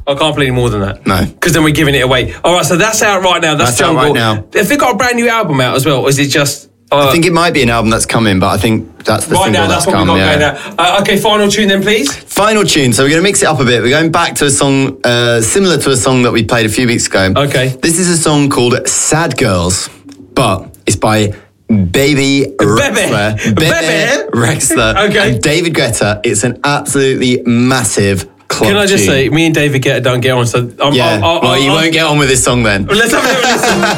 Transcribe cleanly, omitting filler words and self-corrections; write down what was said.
I can't play any more than that. No. Because then we're giving it away. All right, so that's out right now. That's out Jungle. right now. Have they got a brand new album out as well? Or is it just... I think it might be an album that's coming, but I think that's the right single now, that's what come. we've got going now. Okay, final tune then, please. Final tune. So we're going to mix it up a bit. We're going back to a song similar to a song that we played a few weeks ago. Okay. This is a song called Sad Girls, but it's by Bebe Rexler Okay. and David Guetta. It's an absolutely massive club Can I just tune. say, me and David Guetta don't get on, so... Well, you won't get on with this song then. Let's have a little listen.